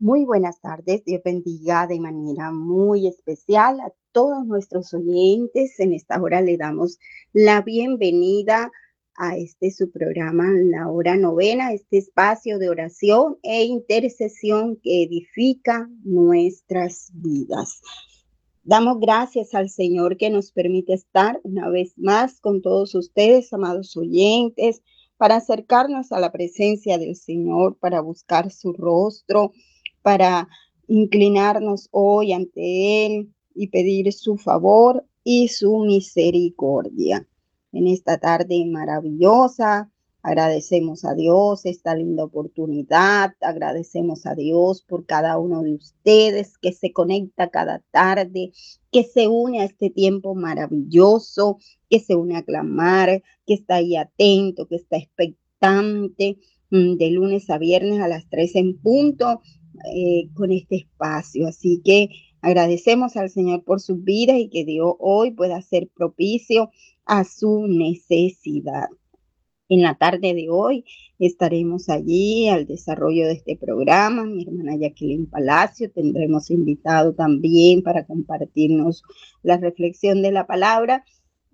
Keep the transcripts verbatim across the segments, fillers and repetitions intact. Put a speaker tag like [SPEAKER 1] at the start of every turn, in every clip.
[SPEAKER 1] Muy buenas tardes, Dios bendiga de manera muy especial a todos nuestros oyentes. En esta hora le damos la bienvenida a este su programa, La Hora Novena, este espacio de oración e intercesión que edifica nuestras vidas. Damos gracias al Señor que nos permite estar una vez más con todos ustedes, amados oyentes, para acercarnos a la presencia del Señor, para buscar su rostro, para inclinarnos hoy ante Él y pedir su favor y su misericordia. En esta tarde maravillosa, agradecemos a Dios esta linda oportunidad, agradecemos a Dios por cada uno de ustedes que se conecta cada tarde, que se une a este tiempo maravilloso, que se une a clamar, que está ahí atento, que está expectante de lunes a viernes a las tres en punto eh, con este espacio. Así que agradecemos al Señor por sus vidas y que Dios hoy pueda ser propicio a su necesidad. En la tarde de hoy estaremos allí al desarrollo de este programa. Mi hermana Jacqueline Palacio tendremos invitado también para compartirnos la reflexión de la palabra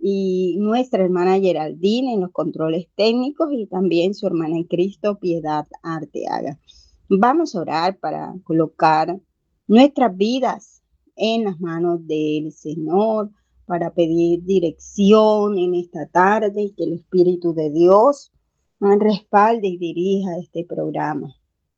[SPEAKER 1] y nuestra hermana Geraldine en los controles técnicos y también su hermana en Cristo Piedad Arteaga. Vamos a orar para colocar nuestras vidas en las manos del Señor, para pedir dirección en esta tarde y que el Espíritu de Dios respalde y dirija este programa.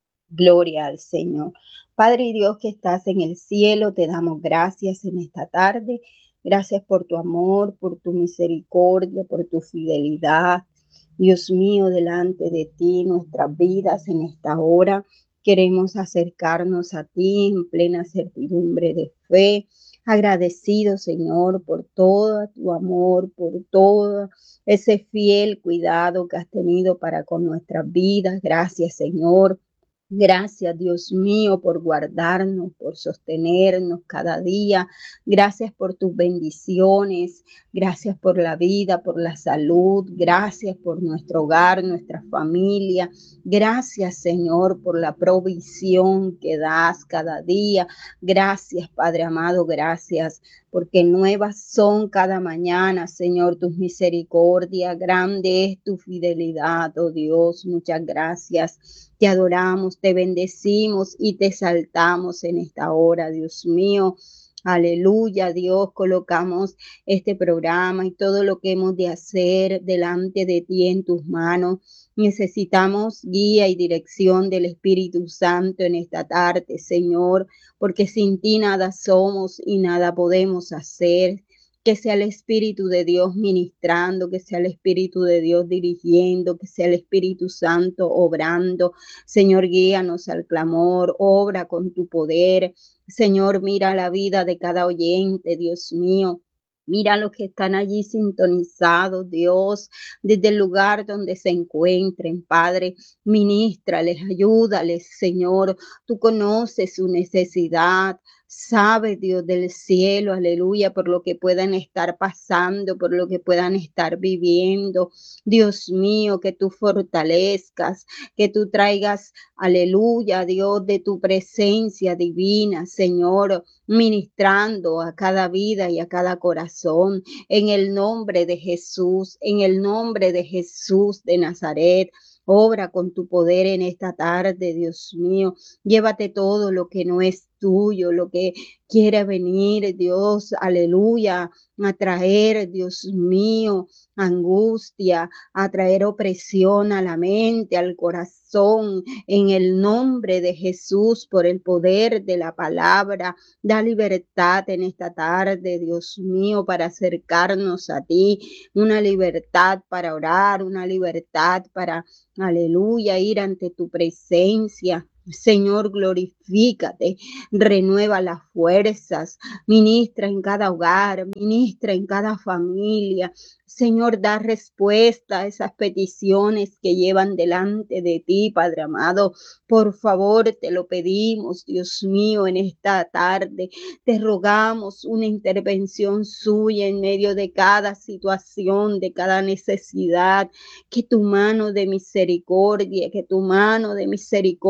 [SPEAKER 1] Gloria al Señor. Padre y Dios que estás en el cielo, te damos gracias en esta tarde. Gracias por tu amor, por tu misericordia, por tu fidelidad. Dios mío, delante de ti, nuestras vidas en esta hora, queremos acercarnos a ti en plena certidumbre de fe. Agradecido, Señor, por todo tu amor, por todo ese fiel cuidado que has tenido para con nuestras vidas. Gracias, Señor. Gracias, Dios mío, por guardarnos, por sostenernos cada día. Gracias por tus bendiciones. Gracias por la vida, por la salud. Gracias por nuestro hogar, nuestra familia. Gracias, Señor, por la provisión que das cada día. Gracias, Padre amado. Gracias, porque nuevas son cada mañana, Señor, tus misericordias. Grande es tu fidelidad, oh Dios. Muchas gracias. Te adoramos, te bendecimos y te exaltamos en esta hora, Dios mío. Aleluya, Dios, colocamos este programa y todo lo que hemos de hacer delante de ti en tus manos. Necesitamos guía y dirección del Espíritu Santo en esta tarde, Señor, porque sin ti nada somos y nada podemos hacer. Que sea el Espíritu de Dios ministrando, que sea el Espíritu de Dios dirigiendo, que sea el Espíritu Santo obrando. Señor, guíanos al clamor, obra con tu poder. Señor, mira la vida de cada oyente, Dios mío. Mira a los que están allí sintonizados, Dios, desde el lugar donde se encuentren, Padre, ministrales, ayúdales, Señor. Tú conoces su necesidad, sabes, Dios del cielo, aleluya, por lo que puedan estar pasando, por lo que puedan estar viviendo. Dios mío, que tú fortalezcas, que tú traigas, aleluya, Dios, de tu presencia divina, Señor, ministrando a cada vida y a cada corazón, en el nombre de Jesús, en el nombre de Jesús de Nazaret. Obra con tu poder en esta tarde, Dios mío. Llévate todo lo que no es tuyo, lo que quiere venir, Dios, aleluya, a traer, Dios mío, angustia, a traer opresión a la mente, al corazón, en el nombre de Jesús, por el poder de la palabra. Da libertad en esta tarde, Dios mío, para acercarnos a ti, una libertad para orar, una libertad para, aleluya, ir ante tu presencia. Señor, glorifícate, renueva las fuerzas, ministra en cada hogar, ministra en cada familia. Señor, da respuesta a esas peticiones que llevan delante de ti, Padre amado. Por favor, te lo pedimos, Dios mío, en esta tarde. Te rogamos una intervención suya en medio de cada situación, de cada necesidad. Que tu mano de misericordia, que tu mano de misericordia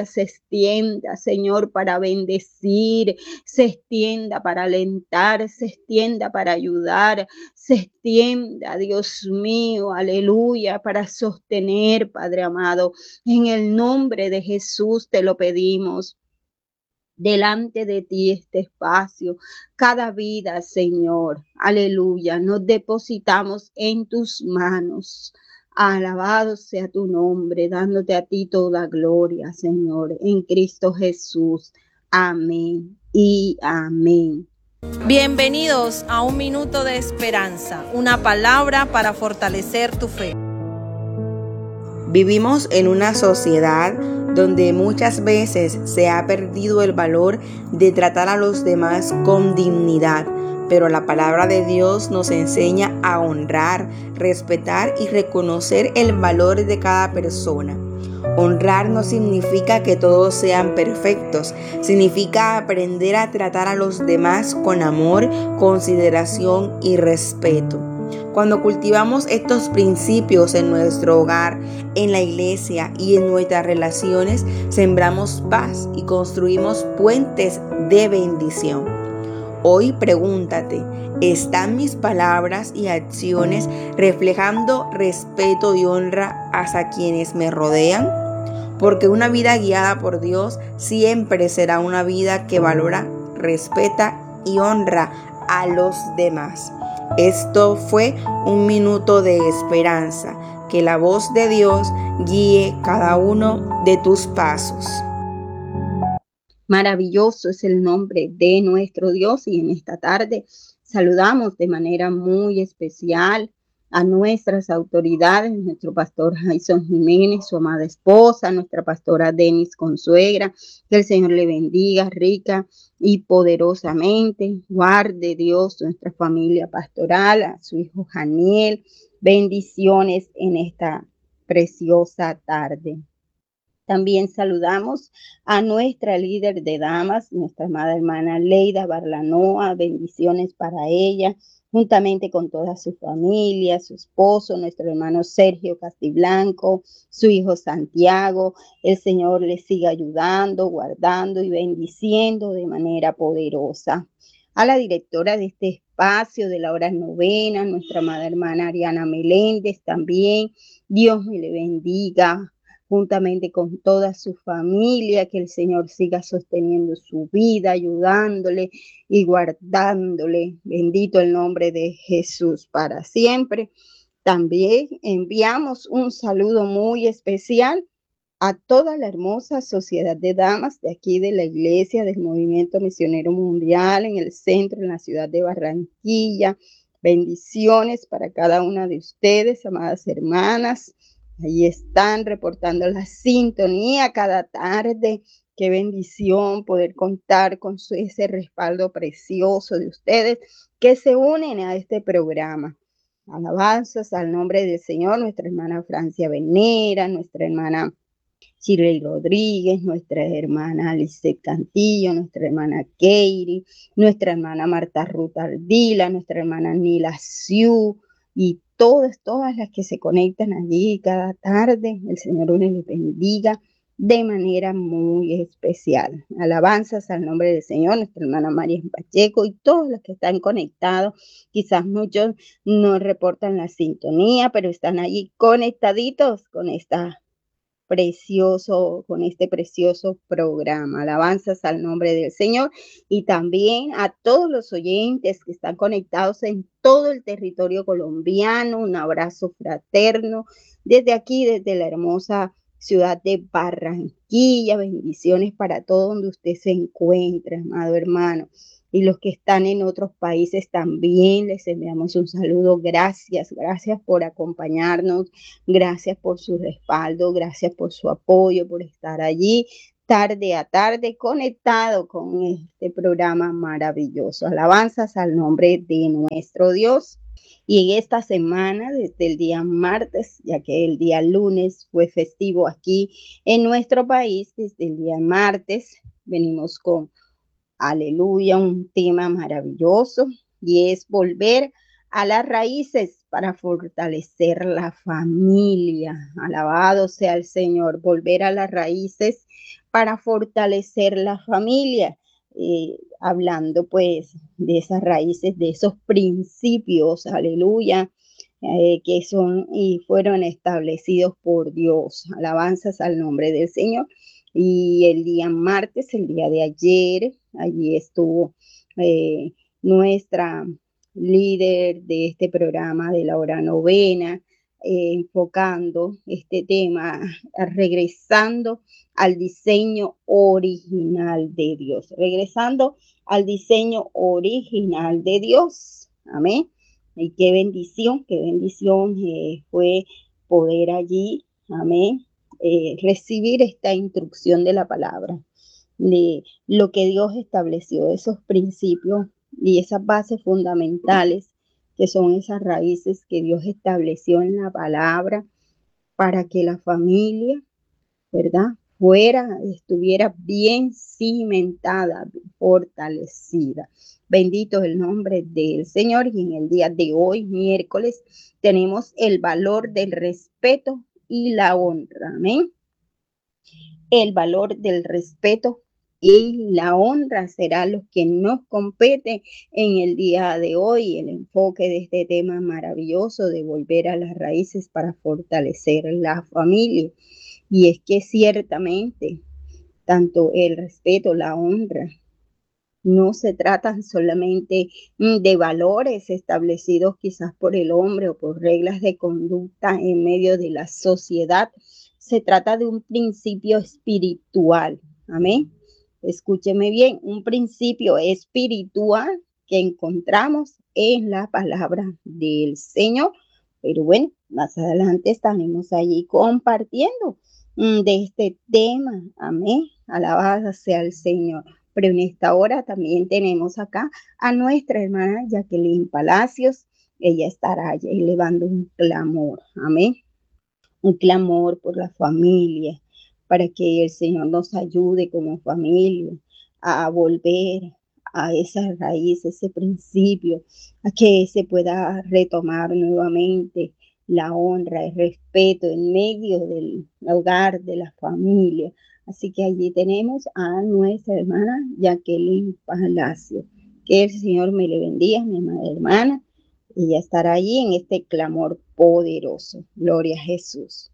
[SPEAKER 1] se extienda, Señor, para bendecir, se extienda para alentar, se extienda para ayudar, se extienda, Dios mío, aleluya, para sostener, Padre amado. En el nombre de Jesús te lo pedimos. Delante de ti este espacio, cada vida, Señor, aleluya, nos depositamos en tus manos. Alabado sea tu nombre, dándote a ti toda gloria, Señor, en Cristo Jesús. Amén y amén.
[SPEAKER 2] Bienvenidos a Un Minuto de Esperanza, una palabra para fortalecer tu fe.
[SPEAKER 3] Vivimos en una sociedad donde muchas veces se ha perdido el valor de tratar a los demás con dignidad, pero la palabra de Dios nos enseña a honrar, respetar y reconocer el valor de cada persona. Honrar no significa que todos sean perfectos, significa aprender a tratar a los demás con amor, consideración y respeto. Cuando cultivamos estos principios en nuestro hogar, en la iglesia y en nuestras relaciones, sembramos paz y construimos puentes de bendición. Hoy pregúntate, ¿están mis palabras y acciones reflejando respeto y honra hacia quienes me rodean? Porque una vida guiada por Dios siempre será una vida que valora, respeta y honra a los demás. Esto fue un minuto de esperanza. Que la voz de Dios guíe cada uno de tus pasos.
[SPEAKER 1] Maravilloso es el nombre de nuestro Dios, y en esta tarde saludamos de manera muy especial a nuestras autoridades, nuestro pastor Jason Jiménez, su amada esposa, nuestra pastora Denis Consuegra. Que el Señor le bendiga rica y poderosamente. Guarde Dios nuestra familia pastoral, a su hijo Janiel. Bendiciones en esta preciosa tarde. También saludamos a nuestra líder de damas, nuestra amada hermana Leida Barlanoa. Bendiciones para ella, juntamente con toda su familia, su esposo, nuestro hermano Sergio Castiblanco, su hijo Santiago. El Señor les siga ayudando, guardando y bendiciendo de manera poderosa. A la directora de este espacio de la hora novena, nuestra amada hermana Ariana Meléndez, también. Dios me le bendiga, juntamente con toda su familia, que el Señor siga sosteniendo su vida, ayudándole y guardándole. Bendito el nombre de Jesús para siempre. También enviamos un saludo muy especial a toda la hermosa sociedad de damas de aquí de la iglesia del Movimiento Misionero Mundial en el centro, en la ciudad de Barranquilla. Bendiciones para cada una de ustedes, amadas hermanas. Ahí están reportando la sintonía cada tarde. Qué bendición poder contar con su, ese respaldo precioso de ustedes que se unen a este programa. Alabanzas al nombre del Señor, nuestra hermana Francia Venera, nuestra hermana Shirley Rodríguez, nuestra hermana Alice Cantillo, nuestra hermana Keiri, nuestra hermana Marta Ruth Ardila, nuestra hermana Nila Siu y todas, todas las que se conectan allí cada tarde. El Señor les bendiga de manera muy especial. Alabanzas al nombre del Señor, nuestra hermana María Pacheco y todos los que están conectados. Quizás muchos no reportan la sintonía, pero están allí conectaditos con esta precioso, con este precioso programa. Alabanzas al nombre del Señor, y también a todos los oyentes que están conectados en todo el territorio colombiano. Un abrazo fraterno desde aquí, desde la hermosa ciudad de Barranquilla. Bendiciones para todo donde usted se encuentre, amado hermano. Y los que están en otros países también les enviamos un saludo. Gracias, gracias por acompañarnos, gracias por su respaldo, gracias por su apoyo, por estar allí tarde a tarde conectado con este programa maravilloso. Alabanzas al nombre de nuestro Dios. Y en esta semana, desde el día martes, ya que el día lunes fue festivo aquí en nuestro país, desde el día martes venimos con aleluya, un tema maravilloso, y es volver a las raíces para fortalecer la familia. Alabado sea el Señor, volver a las raíces para fortalecer la familia, eh, hablando pues de esas raíces, de esos principios, aleluya, eh, que son y fueron establecidos por Dios. Alabanzas al nombre del Señor. Y el día martes, el día de ayer, allí estuvo eh, nuestra líder de este programa de la hora novena, eh, enfocando este tema, regresando al diseño original de Dios, regresando al diseño original de Dios. Amén. Y qué bendición, qué bendición eh, fue poder allí, amén, eh, recibir esta instrucción de la palabra, de lo que Dios estableció, esos principios y esas bases fundamentales, que son esas raíces que Dios estableció en la palabra para que la familia, ¿verdad?, fuera, estuviera bien cimentada, fortalecida. Bendito el nombre del Señor. Y en el día de hoy, miércoles, tenemos el valor del respeto y la honra. Amén. El valor del respeto y la honra será lo que nos compete en el día de hoy. El enfoque de este tema maravilloso de volver a las raíces para fortalecer la familia. Y es que ciertamente tanto el respeto, la honra, no se tratan solamente de valores establecidos quizás por el hombre o por reglas de conducta en medio de la sociedad. Se trata de un principio espiritual. Amén. Escúcheme bien, un principio espiritual que encontramos en la palabra del Señor. Pero bueno, más adelante estaremos allí compartiendo de este tema. Amén. Alabado sea el Señor. Pero en esta hora también tenemos acá a nuestra hermana Jacqueline Palacios. Ella estará elevando un clamor. Amén. Un clamor por la familia, para que el Señor nos ayude como familia a volver a esa raíz, ese principio, a que se pueda retomar nuevamente la honra, el respeto en medio del hogar, de la familia. Así que allí tenemos a nuestra hermana Jacqueline Palacio. Que el Señor me le bendiga, mi amada hermana. Ella estará allí en este clamor poderoso. Gloria a Jesús.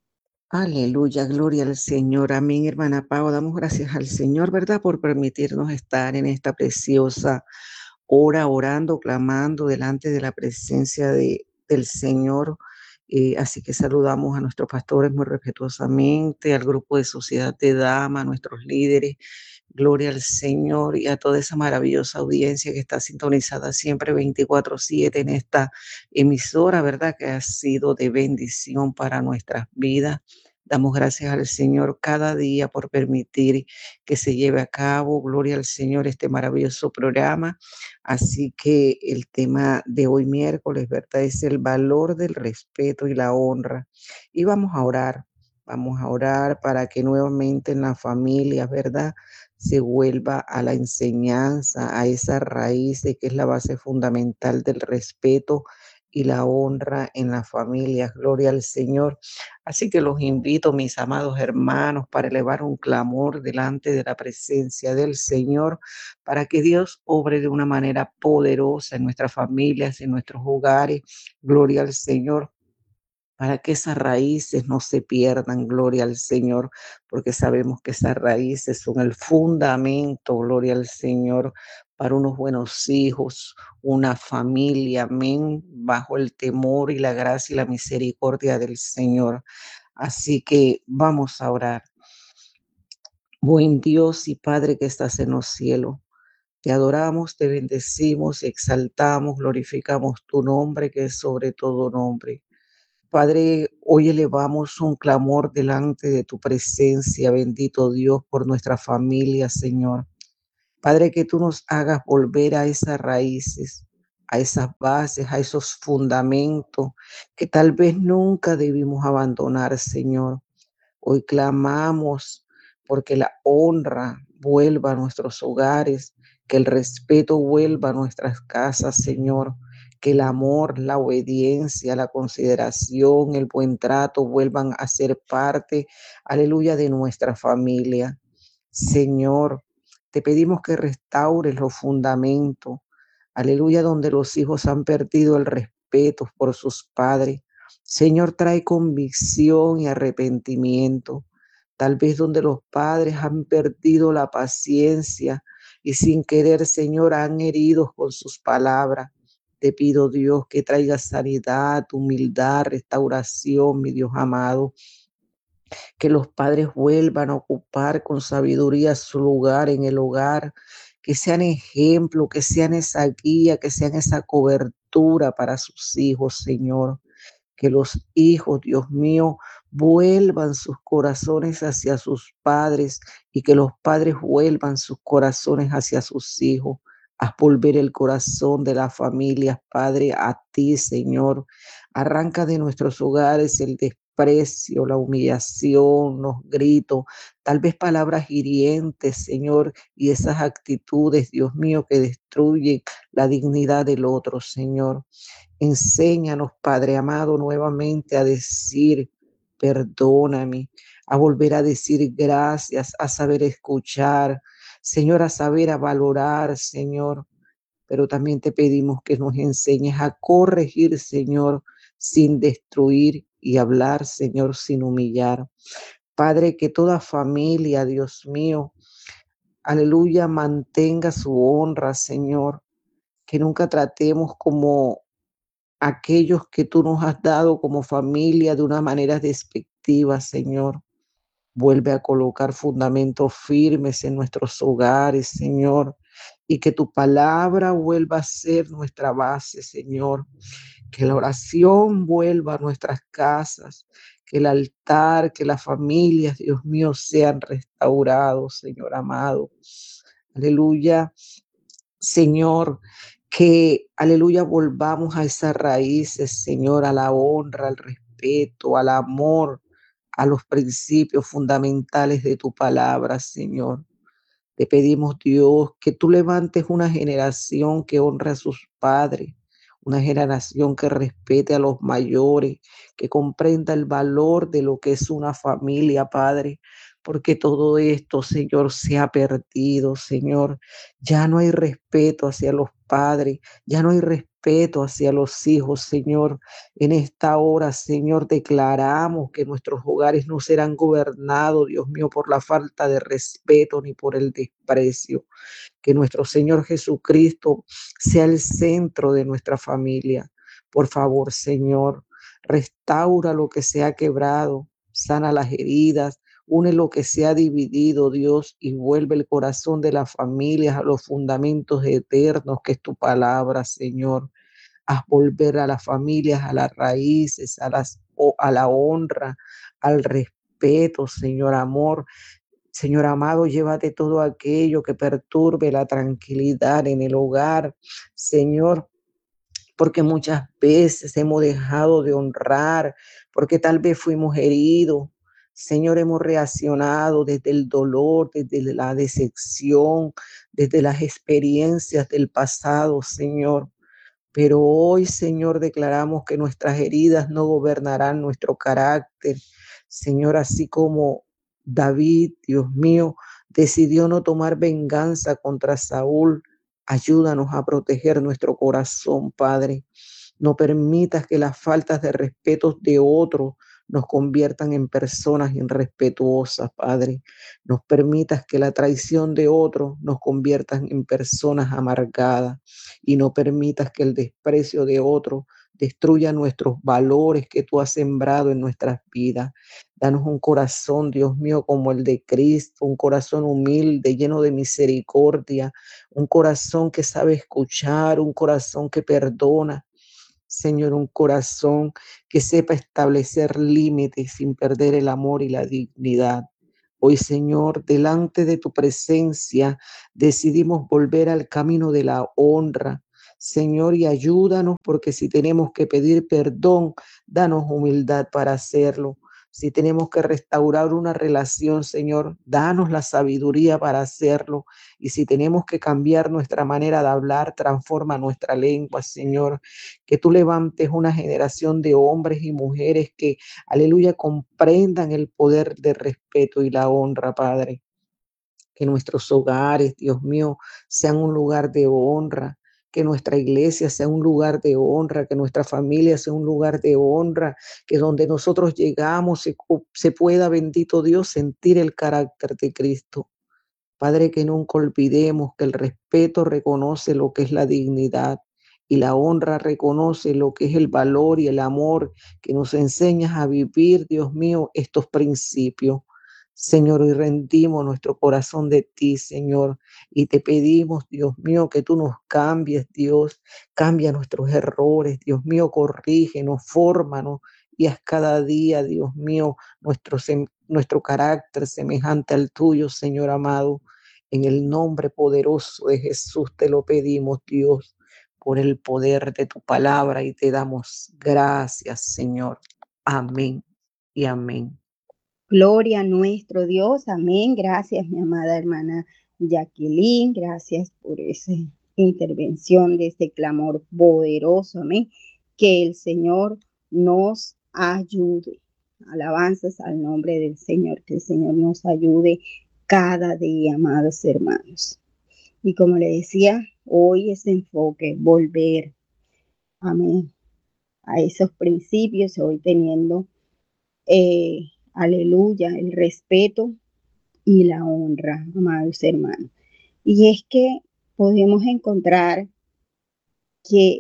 [SPEAKER 4] Aleluya, gloria al Señor. Amén, hermana Pau. Damos gracias al Señor, ¿verdad?, por permitirnos estar en esta preciosa hora orando, clamando delante de la presencia de, del Señor. Eh, así que saludamos a nuestros pastores muy respetuosamente, al grupo de Sociedad de Damas, a nuestros líderes. Gloria al Señor y a toda esa maravillosa audiencia que está sintonizada siempre veinticuatro siete en esta emisora, ¿verdad?, que ha sido de bendición para nuestras vidas. Damos gracias al Señor cada día por permitir que se lleve a cabo, gloria al Señor, este maravilloso programa. Así que el tema de hoy miércoles, ¿verdad?, es el valor del respeto y la honra. Y vamos a orar, vamos a orar para que nuevamente en la familia, ¿verdad?, se vuelva a la enseñanza, a esa raíz de que es la base fundamental del respeto y la honra en las familias. Gloria al Señor. Así que los invito, mis amados hermanos, para elevar un clamor delante de la presencia del Señor, para que Dios obre de una manera poderosa en nuestras familias, en nuestros hogares. Gloria al Señor. Para que esas raíces no se pierdan, gloria al Señor, porque sabemos que esas raíces son el fundamento, gloria al Señor, para unos buenos hijos, una familia, amén, bajo el temor y la gracia y la misericordia del Señor. Así que vamos a orar. Buen Dios y Padre que estás en los cielos, te adoramos, te bendecimos, exaltamos, glorificamos tu nombre que es sobre todo nombre. Padre, hoy elevamos un clamor delante de tu presencia, bendito Dios, por nuestra familia, Señor. Padre, que tú nos hagas volver a esas raíces, a esas bases, a esos fundamentos que tal vez nunca debimos abandonar, Señor. Hoy clamamos porque la honra vuelva a nuestros hogares, que el respeto vuelva a nuestras casas, Señor. Que el amor, la obediencia, la consideración, el buen trato vuelvan a ser parte, aleluya, de nuestra familia. Señor, te pedimos que restaures los fundamentos, aleluya, donde los hijos han perdido el respeto por sus padres. Señor, trae convicción y arrepentimiento. Tal vez donde los padres han perdido la paciencia y sin querer, Señor, han herido con sus palabras. Te pido, Dios, que traiga sanidad, humildad, restauración, mi Dios amado. Que los padres vuelvan a ocupar con sabiduría su lugar en el hogar, que sean ejemplo, que sean esa guía, que sean esa cobertura para sus hijos, Señor. Que los hijos, Dios mío, vuelvan sus corazones hacia sus padres y que los padres vuelvan sus corazones hacia sus hijos. Haz volver el corazón de las familias, Padre, a ti, Señor. Arranca de nuestros hogares el desprecio, la humillación, los gritos, tal vez palabras hirientes, Señor, y esas actitudes, Dios mío, que destruyen la dignidad del otro, Señor. Enséñanos, Padre amado, nuevamente a decir, perdóname, a volver a decir gracias, a saber escuchar, Señor, a saber, a valorar, Señor. Pero también te pedimos que nos enseñes a corregir, Señor, sin destruir y hablar, Señor, sin humillar. Padre, que toda familia, Dios mío, aleluya, mantenga su honra, Señor. Que nunca tratemos como aquellos que tú nos has dado como familia de una manera despectiva, Señor. Vuelve a colocar fundamentos firmes en nuestros hogares, Señor, y que tu palabra vuelva a ser nuestra base, Señor. Que la oración vuelva a nuestras casas, que el altar, que las familias, Dios mío, sean restaurados, Señor amado. Aleluya. Señor, que, aleluya, volvamos a esas raíces, Señor, a la honra, al respeto, al amor, a los principios fundamentales de tu palabra, Señor. Te pedimos, Dios, que tú levantes una generación que honre a sus padres, una generación que respete a los mayores, que comprenda el valor de lo que es una familia, Padre, porque todo esto, Señor, se ha perdido, Señor. Ya no hay respeto hacia los padres, ya no hay respeto hacia los hijos, Señor. En esta hora, Señor, declaramos que nuestros hogares no serán gobernados, Dios mío, por la falta de respeto ni por el desprecio. Que nuestro Señor Jesucristo sea el centro de nuestra familia. Por favor, Señor, restaura lo que se ha quebrado, sana las heridas, une lo que se ha dividido, Dios, y vuelve el corazón de las familias a los fundamentos eternos que es tu palabra, Señor. Haz volver a las familias a las raíces, a, las, a la honra, al respeto, Señor amor. Señor amado, llévate todo aquello que perturbe la tranquilidad en el hogar, Señor, porque muchas veces hemos dejado de honrar, porque tal vez fuimos heridos. Señor, hemos reaccionado desde el dolor, desde la decepción, desde las experiencias del pasado, Señor. Pero hoy, Señor, declaramos que nuestras heridas no gobernarán nuestro carácter. Señor, así como David, Dios mío, decidió no tomar venganza contra Saúl, ayúdanos a proteger nuestro corazón, Padre. No permitas que las faltas de respeto de otros nos conviertan en personas irrespetuosas, Padre. Nos permitas que la traición de otros nos conviertan en personas amargadas y no permitas que el desprecio de otros destruya nuestros valores que tú has sembrado en nuestras vidas. Danos un corazón, Dios mío, como el de Cristo, un corazón humilde, lleno de misericordia, un corazón que sabe escuchar, un corazón que perdona. Señor, un corazón que sepa establecer límites sin perder el amor y la dignidad. Hoy, Señor, delante de tu presencia, decidimos volver al camino de la honra. Señor, y ayúdanos, porque si tenemos que pedir perdón, danos humildad para hacerlo. Si tenemos que restaurar una relación, Señor, danos la sabiduría para hacerlo. Y si tenemos que cambiar nuestra manera de hablar, transforma nuestra lengua, Señor. Que tú levantes una generación de hombres y mujeres que, aleluya, comprendan el poder del respeto y la honra, Padre. que nuestros hogares, Dios mío, sean un lugar de honra, que nuestra iglesia sea un lugar de honra, que nuestra familia sea un lugar de honra, que donde nosotros llegamos se, se pueda, bendito Dios, sentir el carácter de Cristo. Padre, que nunca olvidemos que el respeto reconoce lo que es la dignidad y la honra reconoce lo que es el valor y el amor, que nos enseñas a vivir, Dios mío, estos principios. Señor, hoy rendimos nuestro corazón de ti, Señor, y te pedimos, Dios mío, que tú nos cambies, Dios, cambia nuestros errores, Dios mío, corrígenos, fórmanos y haz cada día, Dios mío, nuestro, nuestro carácter semejante al tuyo, Señor amado. En el nombre poderoso de Jesús te lo pedimos, Dios, por el poder de tu palabra, y te damos gracias, Señor. Amén y amén.
[SPEAKER 1] Gloria a nuestro Dios, amén. Gracias, mi amada hermana Jacqueline, gracias por esa intervención de este clamor poderoso, amén. Que el Señor nos ayude. Alabanzas al nombre del Señor, que el Señor nos ayude cada día, amados hermanos. Y como le decía, hoy ese enfoque, volver, amén, a esos principios, hoy teniendo, eh, aleluya, el respeto y la honra, amados hermanos. Y es que podemos encontrar que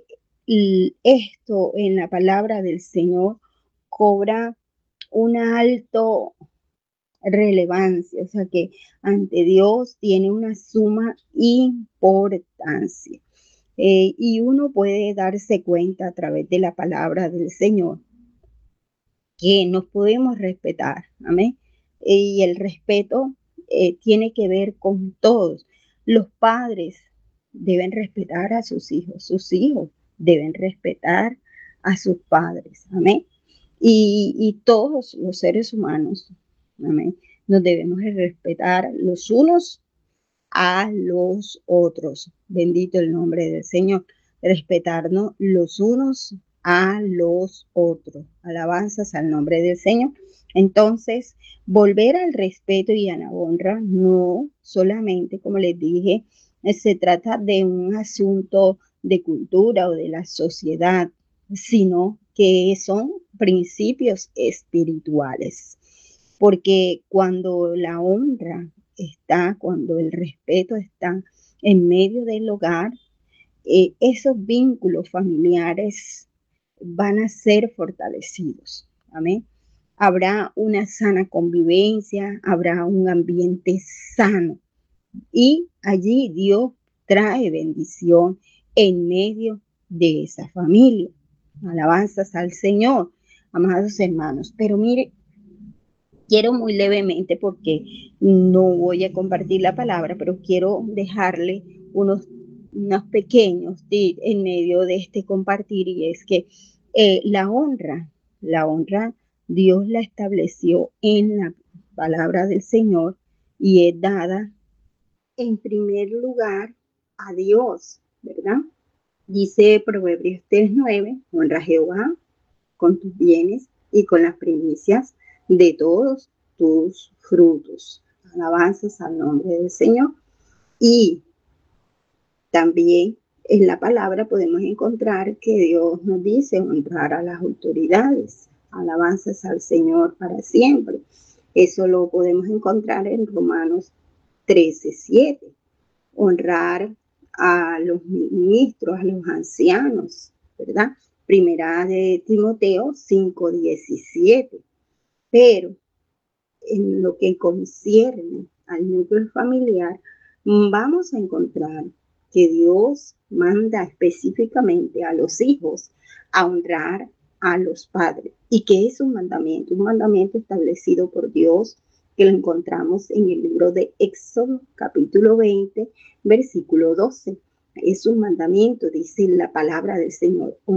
[SPEAKER 1] esto en la palabra del Señor cobra una alto relevancia, o sea que ante Dios tiene una suma importancia. Eh, y uno puede darse cuenta a través de la palabra del Señor que nos podemos respetar, amén. Y el respeto eh, tiene que ver con todos. Los padres deben respetar a sus hijos, sus hijos deben respetar a sus padres, amén. Y, y todos los seres humanos, amén, nos debemos respetar los unos a los otros. Bendito el nombre del Señor. Respetarnos los unos a los otros. Alabanzas al nombre del Señor. Entonces, volver al respeto y a la honra, no solamente, como les dije, se trata de un asunto de cultura o de la sociedad, sino que son principios espirituales. Porque cuando la honra está, cuando el respeto está en medio del hogar, eh, esos vínculos familiares van a ser fortalecidos. Amén. Habrá una sana convivencia, habrá un ambiente sano y allí Dios trae bendición en medio de esa familia. Alabanzas al Señor, amados hermanos. Pero mire, quiero muy levemente, porque no voy a compartir la palabra, pero quiero dejarle unos, unos pequeños tips en medio de este compartir, y es que eh, la honra, la honra Dios la estableció en la palabra del Señor y es dada en primer lugar a Dios, ¿verdad? Dice Proverbios tres nueve, honra a Jehová con tus bienes y con las primicias de todos tus frutos. Alabanzas al nombre del Señor. Y también en la palabra podemos encontrar que Dios nos dice honrar a las autoridades. Alabanzas al Señor para siempre. Eso lo podemos encontrar en Romanos trece siete. Honrar a los ministros, a los ancianos, ¿verdad? Primera de Timoteo cinco diecisiete. Pero en lo que concierne al núcleo familiar, vamos a encontrar que Dios manda específicamente a los hijos a honrar a los padres, y que es un mandamiento, un mandamiento establecido por Dios, que lo encontramos en el libro de Éxodo, capítulo veinte, versículo doce. Es un mandamiento, dice la palabra del Señor.